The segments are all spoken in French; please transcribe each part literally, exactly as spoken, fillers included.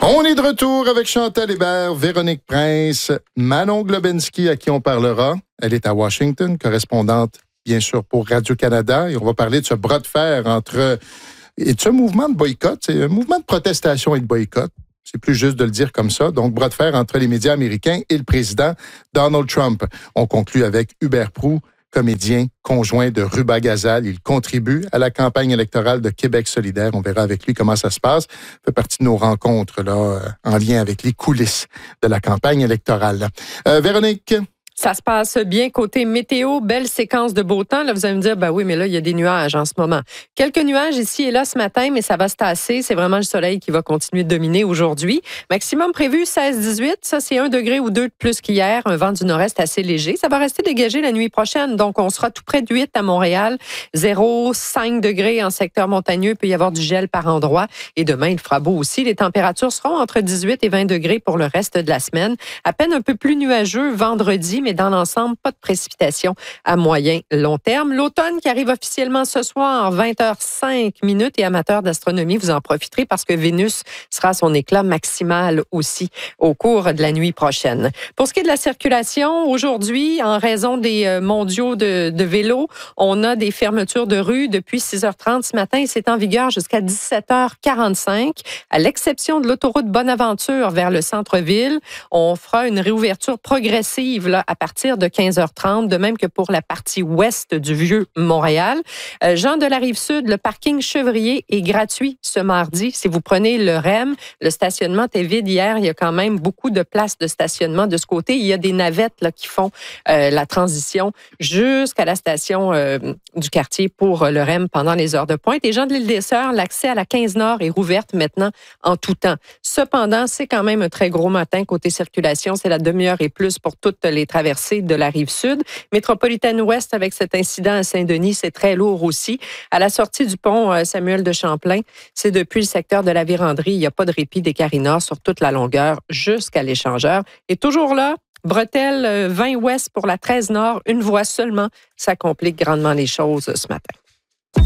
On est de retour avec Chantal Hébert, Véronique Prince, Manon Globensky, à qui on parlera. Elle est à Washington, correspondante, bien sûr, pour Radio-Canada. Et on va parler de ce bras de fer entre... Et de ce mouvement de boycott. C'est un mouvement de protestation et de boycott. C'est plus juste de le dire comme ça. Donc, bras de fer entre les médias américains et le président Donald Trump. On conclut avec Hubert Proulx, comédien conjoint de Ruba Gazal. Il contribue à la campagne électorale de Québec solidaire. On verra avec lui comment ça se passe. Ça fait partie de nos rencontres là, en lien avec les coulisses de la campagne électorale. Euh, Véronique? Ça se passe bien côté météo, belle séquence de beau temps. Là, vous allez me dire, ben oui, mais là, il y a des nuages en ce moment. Quelques nuages ici et là ce matin, mais ça va se tasser. C'est vraiment le soleil qui va continuer de dominer aujourd'hui. Maximum prévu seize dix-huit. Ça, c'est un degré ou deux de plus qu'hier. Un vent du nord-est assez léger. Ça va rester dégagé la nuit prochaine. Donc, on sera tout près de huit à Montréal. zéro, cinq degrés en secteur montagneux. Il peut y avoir du gel par endroit. Et demain, il fera beau aussi. Les températures seront entre dix-huit et vingt degrés pour le reste de la semaine. À peine un peu plus nuageux vendredi, mais dans l'ensemble, pas de précipitations à moyen long terme. L'automne qui arrive officiellement ce soir, vingt heures cinq minutes, et amateurs d'astronomie, vous en profiterez parce que Vénus sera à son éclat maximal aussi au cours de la nuit prochaine. Pour ce qui est de la circulation, aujourd'hui, en raison des mondiaux de, de vélo, on a des fermetures de rue depuis six heures trente ce matin et c'est en vigueur jusqu'à dix-sept heures quarante-cinq. À l'exception de l'autoroute Bonaventure vers le centre-ville, on fera une réouverture progressive là, à partir de quinze heures trente, de même que pour la partie ouest du Vieux-Montréal. Euh, Jean de la Rive-Sud, le parking Chevrier est gratuit ce mardi. Si vous prenez le R E M, le stationnement était vide hier. Il y a quand même beaucoup de places de stationnement de ce côté. Il y a des navettes là, qui font euh, la transition jusqu'à la station euh, du quartier pour le R E M pendant les heures de pointe. Et Jean de l'Île des Sœurs, l'accès à la quinze Nord est rouverte maintenant en tout temps. Cependant, c'est quand même un très gros matin côté circulation. C'est la demi-heure et plus pour toutes les traversées de la Rive-Sud. Métropolitaine Ouest, avec cet incident à Saint-Denis, c'est très lourd aussi. À la sortie du pont Samuel de Champlain, c'est depuis le secteur de la Vérandrie. Il n'y a pas de répit des Carina sur toute la longueur jusqu'à l'échangeur. Et toujours là, bretelle vingt Ouest pour la treize Nord, une voie seulement. Ça complique grandement les choses ce matin.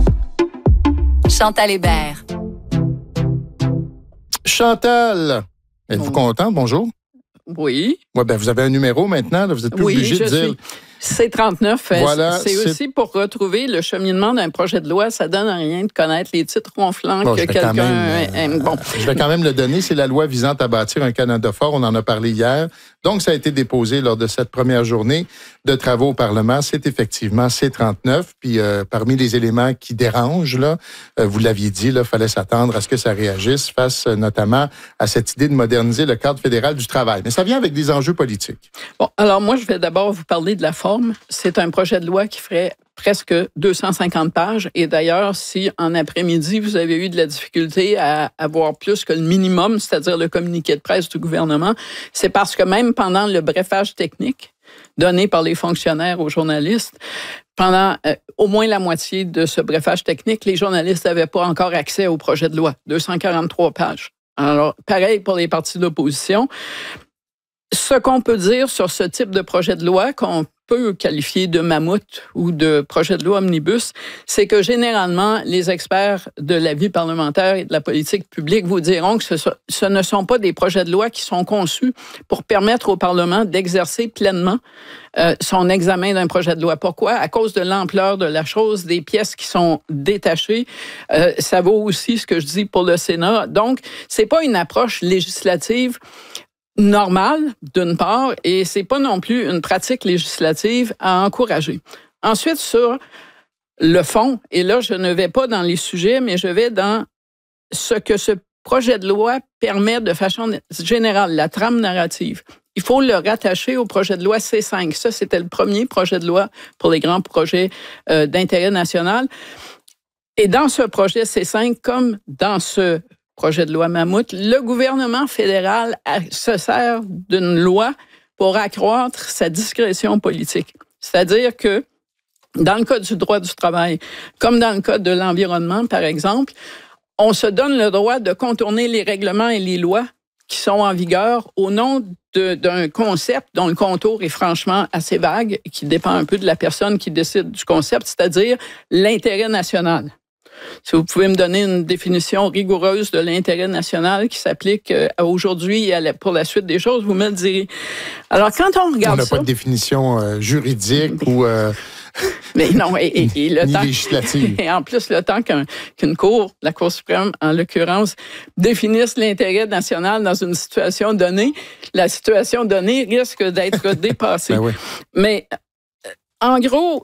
Chantal Hébert. Chantal, êtes-vous contente? Bonjour. Oui. Ouais, ben vous avez un numéro maintenant, là, vous êtes plus oui, obligé de dire. Suis C trente-neuf, voilà, c'est, c'est aussi pour retrouver le cheminement d'un projet de loi. Ça donne rien de connaître les titres ronflants bon, que quelqu'un même, aime. Bon. Je vais quand même le donner. C'est la loi visant à bâtir un Canada fort. On en a parlé hier. Donc, ça a été déposé lors de cette première journée de travaux au Parlement. C'est effectivement C trente-neuf. Puis, euh, parmi les éléments qui dérangent, là, euh, vous l'aviez dit, il fallait s'attendre à ce que ça réagisse face euh, notamment à cette idée de moderniser le cadre fédéral du travail. Mais ça vient avec des enjeux politiques. Bon, alors moi, je vais d'abord vous parler de la forme. C'est un projet de loi qui ferait presque deux cent cinquante pages. Et d'ailleurs, si en après-midi, vous avez eu de la difficulté à avoir plus que le minimum, c'est-à-dire le communiqué de presse du gouvernement, c'est parce que même pendant le brefage technique donné par les fonctionnaires aux journalistes, pendant euh, au moins la moitié de ce brefage technique, les journalistes n'avaient pas encore accès au projet de loi. deux cent quarante-trois pages. Alors, pareil pour les partis d'opposition. Ce qu'on peut dire sur ce type de projet de loi, qu'on peut qualifier de mammouth ou de projet de loi omnibus, c'est que généralement, les experts de la vie parlementaire et de la politique publique vous diront que ce, ce ne sont pas des projets de loi qui sont conçus pour permettre au Parlement d'exercer pleinement euh, son examen d'un projet de loi. Pourquoi? À cause de l'ampleur de la chose, des pièces qui sont détachées. Euh, ça vaut aussi ce que je dis pour le Sénat. Donc, c'est pas une approche législative normal, d'une part, et c'est pas non plus une pratique législative à encourager. Ensuite, sur le fond, et là, je ne vais pas dans les sujets, mais je vais dans ce que ce projet de loi permet de façon générale, la trame narrative. Il faut le rattacher au projet de loi C cinq. Ça, c'était le premier projet de loi pour les grands projets euh, d'intérêt national. Et dans ce projet C cinq, comme dans ce projet de loi Mammouth, le gouvernement fédéral se sert d'une loi pour accroître sa discrétion politique. C'est-à-dire que, dans le cas du droit du travail, comme dans le cas de l'environnement, par exemple, on se donne le droit de contourner les règlements et les lois qui sont en vigueur au nom de, d'un concept dont le contour est franchement assez vague et qui dépend un peu de la personne qui décide du concept, c'est-à-dire l'intérêt national. Si vous pouvez me donner une définition rigoureuse de l'intérêt national qui s'applique à aujourd'hui et à la, pour la suite des choses, vous me le direz. Alors, quand on regarde ça... On n'a pas de définition euh, juridique ou... Euh... Mais non, et, et, et le Ni temps, législative. Et en plus, le temps qu'un, qu'une cour, la Cour suprême en l'occurrence, définisse l'intérêt national dans une situation donnée, la situation donnée risque d'être dépassée. Ben oui. Mais en gros,